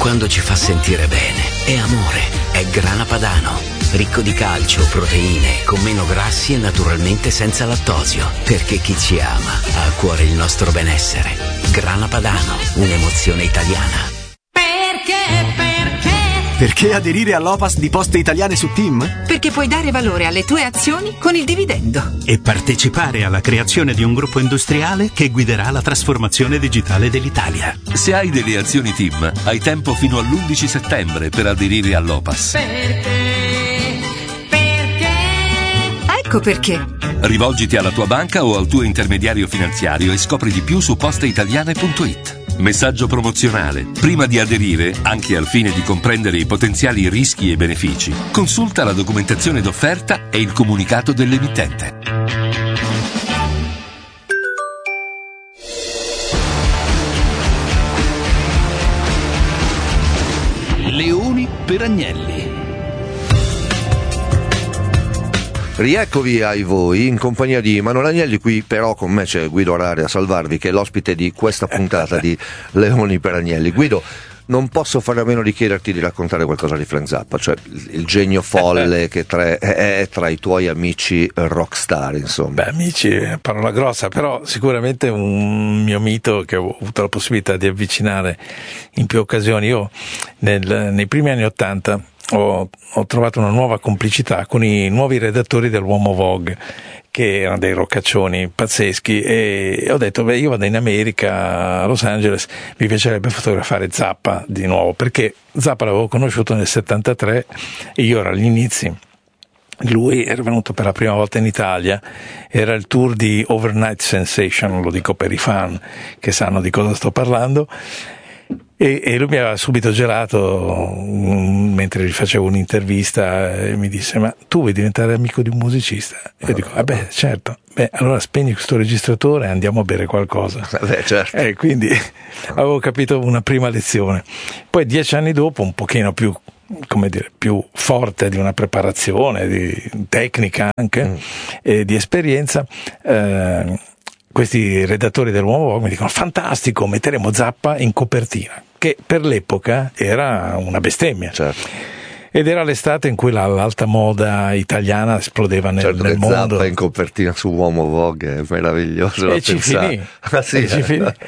quando ci fa sentire bene. È amore, è Grana Padano. Ricco di calcio, proteine, con meno grassi e naturalmente senza lattosio. Perché chi ci ama ha a cuore il nostro benessere. Grana Padano, un'emozione italiana. Perché aderire all'OPAS di Poste Italiane su TIM? Perché puoi dare valore alle tue azioni con il dividendo. E partecipare alla creazione di un gruppo industriale che guiderà la trasformazione digitale dell'Italia. Se hai delle azioni TIM, hai tempo fino all'11 settembre per aderire all'OPAS. Perché? Ecco perché. Rivolgiti alla tua banca o al tuo intermediario finanziario e scopri di più su posteitaliane.it. Messaggio promozionale. Prima di aderire, anche al fine di comprendere i potenziali rischi e benefici, consulta la documentazione d'offerta e il comunicato dell'emittente. Leoni per Agnelli. Rieccovi ai voi in compagnia di Manuel Agnelli. Qui però con me c'è Guido Arari a salvarvi, che è l'ospite di questa puntata di Leoni per Agnelli. Guido, non posso fare a meno di chiederti di raccontare qualcosa di Frank Zappa, cioè il genio folle che è tra i tuoi amici rockstar, insomma. Beh, amici, parola grossa, però sicuramente un mio mito che ho avuto la possibilità di avvicinare in più occasioni. Io nei primi anni '80 ho trovato una nuova complicità con i nuovi redattori dell'Uomo Vogue, che erano dei roccaccioni pazzeschi, e ho detto, io vado in America, a Los Angeles, mi piacerebbe fotografare Zappa di nuovo, perché Zappa l'avevo conosciuto nel '73 e io ero agli inizi. Lui era venuto per la prima volta in Italia, era il tour di Overnight Sensation, lo dico per i fan che sanno di cosa sto parlando, e lui mi aveva subito gelato mentre gli facevo un'intervista e mi disse: ma tu vuoi diventare amico di un musicista? E io dico: vabbè, certo, allora spegni questo registratore e andiamo a bere qualcosa. Certo. E quindi avevo capito una prima lezione. Poi 10 anni dopo, un pochino più, come dire, più forte di una preparazione, di tecnica anche, e di esperienza, questi redattori dell'Uomo Vogue mi dicono: fantastico, metteremo Zappa in copertina, che per l'epoca era una bestemmia. Certo. Ed era l'estate in cui l'alta moda italiana esplodeva nel mondo. Zappa in copertina su Uomo Vogue è meraviglioso. E ci finì. Sì.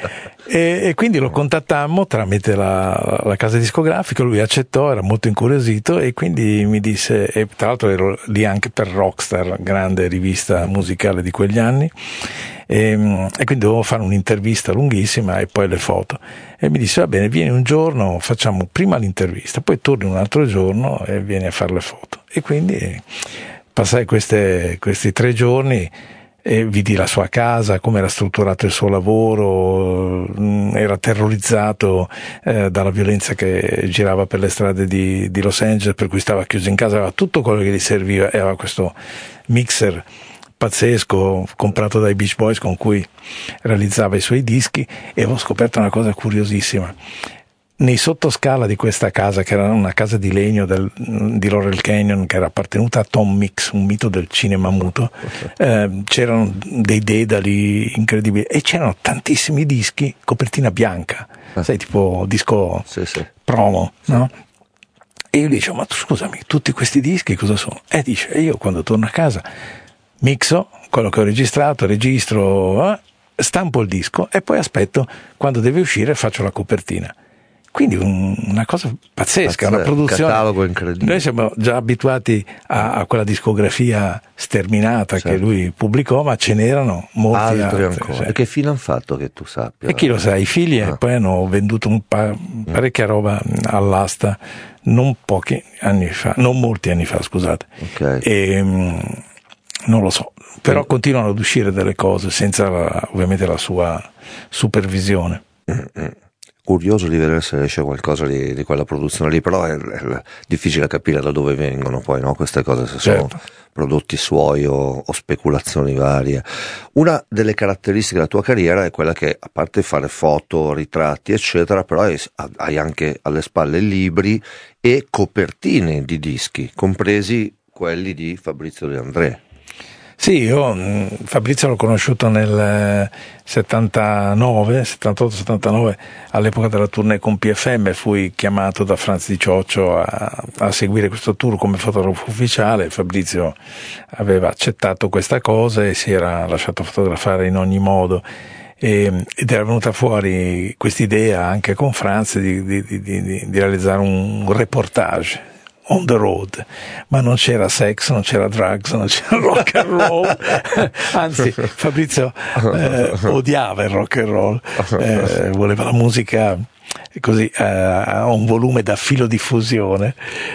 E quindi lo contattammo tramite la casa discografica, lui accettò, era molto incuriosito, e quindi mi disse, e tra l'altro ero lì anche per Rockstar, grande rivista musicale di quegli anni, e quindi dovevo fare un'intervista lunghissima e poi le foto, e mi disse: va bene, vieni un giorno, facciamo prima l'intervista, poi torni un altro giorno e vieni a fare le foto. E quindi passai questi 3 giorni e vidi la sua casa, come era strutturato il suo lavoro. Era terrorizzato dalla violenza che girava per le strade di Los Angeles, per cui stava chiuso in casa, aveva tutto quello che gli serviva, e aveva questo mixer pazzesco comprato dai Beach Boys con cui realizzava i suoi dischi. E ho scoperto una cosa curiosissima: nei sottoscala di questa casa, che era una casa di legno di Laurel Canyon, che era appartenuta a Tom Mix, un mito del cinema muto, c'erano dei dedali incredibili e c'erano tantissimi dischi copertina bianca, sai, tipo disco promo, no? E io dicevo: ma scusami, tutti questi dischi cosa sono? E dice: io quando torno a casa mixo quello che ho registrato, registro, stampo il disco e poi aspetto quando deve uscire, faccio la copertina. Quindi una cosa pazzesca, una produzione. Un catalogo incredibile. Noi siamo già abituati a quella discografia sterminata, certo, che lui pubblicò, ma ce n'erano molti altri ancora. Cioè. E che fine hanno fatto, che tu sappia? E chi lo sa, i figli poi hanno venduto parecchia roba all'asta non molti anni fa, scusate. Okay. E non lo so, però continuano ad uscire delle cose senza ovviamente la sua supervisione. Curioso di vedere se esce qualcosa di quella produzione lì, però è difficile capire da dove vengono poi, no? Queste cose, se certo, sono prodotti suoi o speculazioni varie. Una delle caratteristiche della tua carriera è quella che, a parte fare foto, ritratti eccetera, però hai anche alle spalle libri e copertine di dischi, compresi quelli di Fabrizio De André. Sì, io Fabrizio l'ho conosciuto nel 78-79, all'epoca della tournée con PFM, fui chiamato da Franz Di Cioccio a seguire questo tour come fotografo ufficiale. Fabrizio aveva accettato questa cosa e si era lasciato fotografare in ogni modo, ed era venuta fuori quest'idea anche con Franz di realizzare un reportage on the road, ma non c'era sex, non c'era drugs, non c'era rock and roll, anzi Fabrizio odiava il rock and roll, voleva la musica così a un volume da filodiffusione,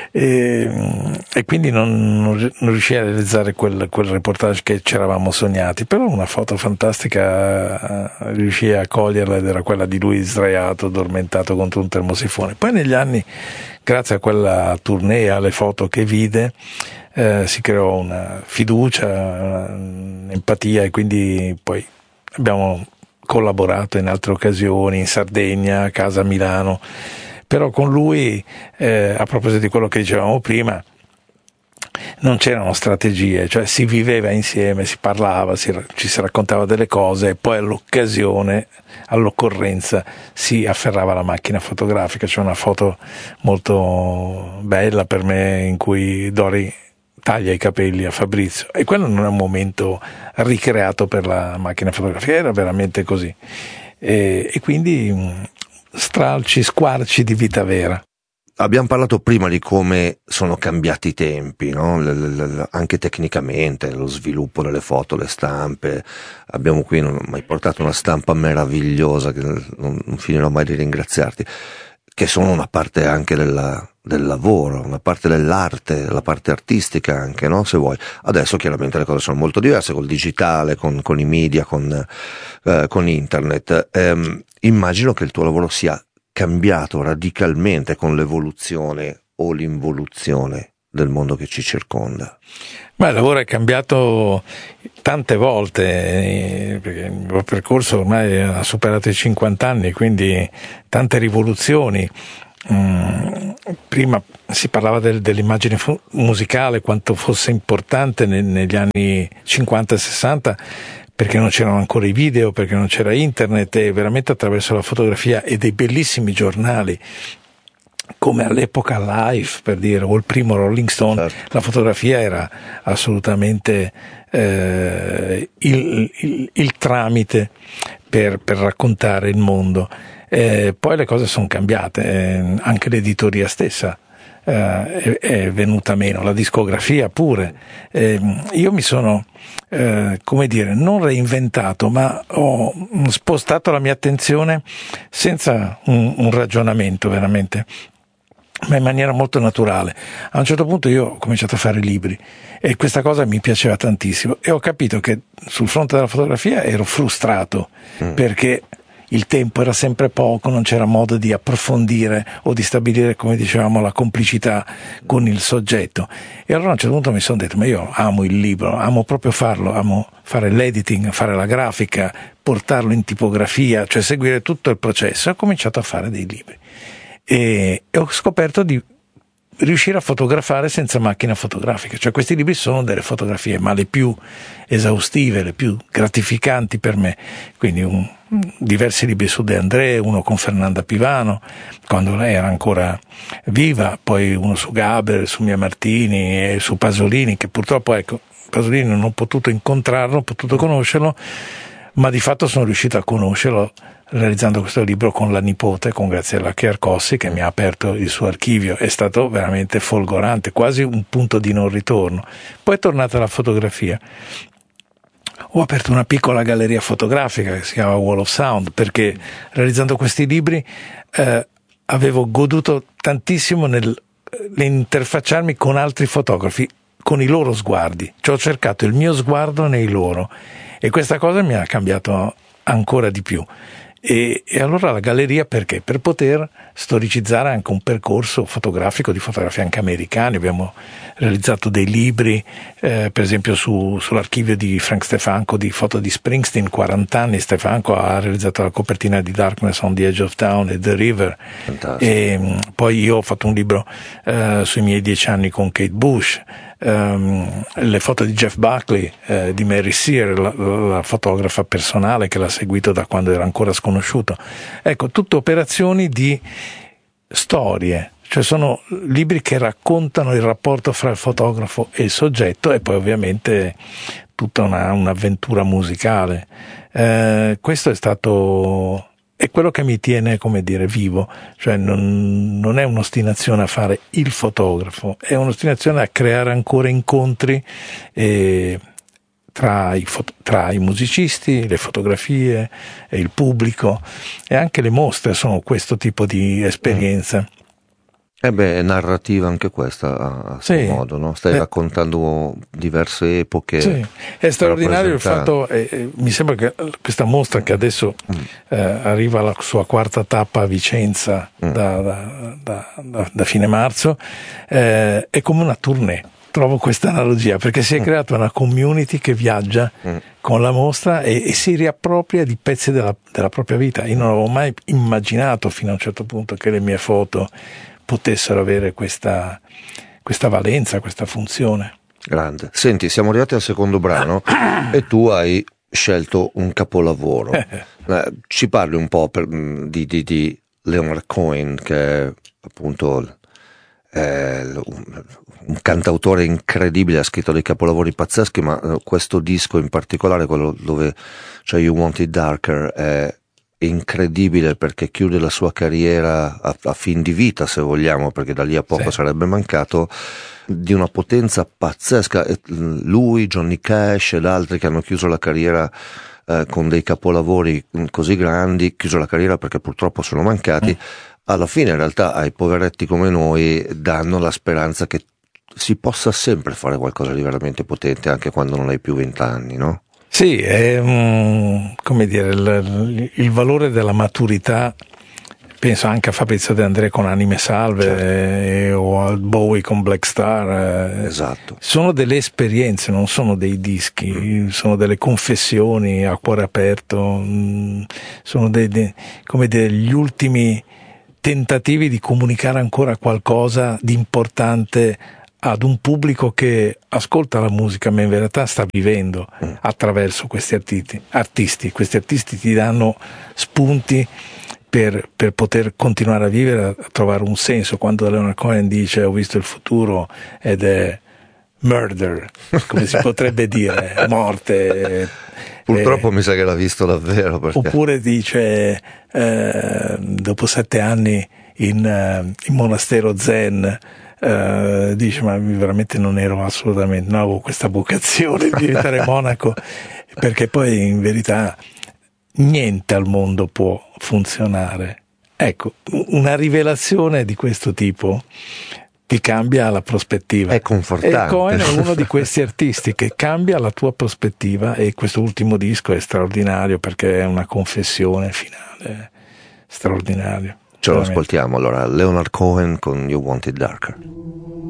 e quindi non riuscì a realizzare quel reportage che ci eravamo sognati, però una foto fantastica riuscì a coglierla, ed era quella di lui sdraiato, addormentato contro un termosifone. Poi negli anni, grazie a quella tournée, alle foto che vide, si creò una fiducia, un'empatia, e quindi poi abbiamo collaborato in altre occasioni, in Sardegna, a casa a Milano. Però con lui, a proposito di quello che dicevamo prima, non c'erano strategie, cioè si viveva insieme, si parlava, ci si raccontava delle cose, e poi all'occorrenza si afferrava la macchina fotografica. C'è una foto molto bella per me in cui Dori taglia i capelli a Fabrizio, e quello non è un momento ricreato per la macchina fotografica, era veramente così, e quindi stralci, squarci di vita vera. Abbiamo parlato prima di come sono cambiati i tempi, no? Anche tecnicamente, lo sviluppo delle foto, le stampe. Abbiamo qui, non ho mai portato una stampa meravigliosa, che non finirò mai di ringraziarti, che sono una parte anche del lavoro, una parte dell'arte, la parte artistica anche, no? Se vuoi. Adesso chiaramente le cose sono molto diverse, col digitale, con i media, con internet. Immagino che il tuo lavoro sia cambiato radicalmente con l'evoluzione o l'involuzione del mondo che ci circonda. Ma il lavoro è cambiato tante volte, perché il mio percorso ormai ha superato i 50 anni, quindi tante rivoluzioni. Prima si parlava dell'immagine musicale, quanto fosse importante negli anni 50 e 60, perché non c'erano ancora i video, perché non c'era internet, e veramente attraverso la fotografia e dei bellissimi giornali come all'epoca Life, per dire, o il primo Rolling Stone, certo. La fotografia era assolutamente il tramite per raccontare il mondo. Poi le cose sono cambiate, anche l'editoria stessa è venuta meno, la discografia pure. Io mi sono non reinventato, ma ho spostato la mia attenzione senza un ragionamento veramente, ma in maniera molto naturale. A un certo punto io ho cominciato a fare libri, e questa cosa mi piaceva tantissimo, e ho capito che sul fronte della fotografia ero frustrato, perché il tempo era sempre poco, non c'era modo di approfondire o di stabilire, come dicevamo, la complicità con il soggetto. E allora a un certo punto mi sono detto, ma io amo il libro, amo proprio farlo, amo fare l'editing, fare la grafica, portarlo in tipografia, cioè seguire tutto il processo. Ho cominciato a fare dei libri e ho scoperto di riuscire a fotografare senza macchina fotografica. Cioè questi libri sono delle fotografie, ma le più esaustive, le più gratificanti per me. Quindi diversi libri su De André, uno con Fernanda Pivano quando lei era ancora viva, poi uno su Gaber, su Mia Martini e su Pasolini, che purtroppo, Pasolini non ho potuto incontrarlo, ho potuto conoscerlo, ma di fatto sono riuscito a conoscerlo realizzando questo libro con la nipote, con Graziella Chiarcossi, che mi ha aperto il suo archivio. È stato veramente folgorante, quasi un punto di non ritorno. Poi è tornata la fotografia. Ho aperto una piccola galleria fotografica che si chiama Wall of Sound, perché realizzando questi libri avevo goduto tantissimo nell'interfacciarmi con altri fotografi, con i loro sguardi. Cioè ho cercato il mio sguardo nei loro, e questa cosa mi ha cambiato ancora di più. E allora la galleria perché? Per poter storicizzare anche un percorso fotografico di fotografia anche americani. Abbiamo realizzato dei libri, per esempio sull'archivio di Frank Stefanko di foto di Springsteen, 40 anni. Stefanko ha realizzato la copertina di Darkness on the Edge of Town e The River. Fantastico. E poi io ho fatto un libro sui miei 10 anni con Kate Bush. le foto di Jeff Buckley, di Mary Sear, la fotografa personale che l'ha seguito da quando era ancora sconosciuto. Ecco, tutte operazioni di storie, cioè sono libri che raccontano il rapporto fra il fotografo e il soggetto, e poi ovviamente tutta un'avventura musicale. Questo è quello che mi tiene, come dire, vivo, cioè non è un'ostinazione a fare il fotografo, è un'ostinazione a creare ancora incontri tra i musicisti, le fotografie e il pubblico, e anche le mostre sono questo tipo di esperienza. È narrativa anche questa a suo modo, no? Stai raccontando diverse epoche. Sì, è straordinario il fatto, mi sembra che questa mostra, che adesso arriva alla sua quarta tappa a Vicenza da fine marzo, è come una tournée. Trovo questa analogia, perché si è creata una community che viaggia con la mostra e si riappropria di pezzi della propria vita. Io non avevo mai immaginato fino a un certo punto che le mie foto potessero avere questa valenza, questa funzione. Grande. Senti, siamo arrivati al secondo brano e tu hai scelto un capolavoro. Ci parli un po' di Leonard Cohen, che è appunto un cantautore incredibile, ha scritto dei capolavori pazzeschi, ma questo disco in particolare, quello dove c'è You Want It Darker, è incredibile perché chiude la sua carriera a fin di vita, se vogliamo, perché da lì a poco sarebbe mancato, di una potenza pazzesca. Lui, Johnny Cash ed altri che hanno chiuso la carriera con dei capolavori così grandi, chiuso la carriera perché purtroppo sono mancati, alla fine in realtà ai poveretti come noi danno la speranza che si possa sempre fare qualcosa di veramente potente anche quando non hai più 20 anni, no? Sì, è come dire, il valore della maturità. Penso anche a Fabrizio De André con Anime Salve, o a Bowie con Black Star. Esatto. Sono delle esperienze, non sono dei dischi, sono delle confessioni a cuore aperto, sono come degli ultimi tentativi di comunicare ancora qualcosa di importante ad un pubblico che ascolta la musica, ma in verità sta vivendo attraverso questi artisti. Questi artisti ti danno spunti per poter continuare a vivere, a trovare un senso. Quando Leonard Cohen dice ho visto il futuro ed è murder, come si potrebbe dire, morte. Purtroppo mi sa che l'ha visto davvero. Perché... Oppure dice dopo 7 anni in monastero zen, dice ma veramente non ero assolutamente, non avevo questa vocazione di diventare monaco, perché poi in verità niente al mondo può funzionare. Ecco, una rivelazione di questo tipo ti cambia la prospettiva. È confortante. E Cohen è uno di questi artisti che cambia la tua prospettiva, e questo ultimo disco è straordinario perché è una confessione finale straordinaria. Ce lo ascoltiamo allora, Leonard Cohen con You Want It Darker.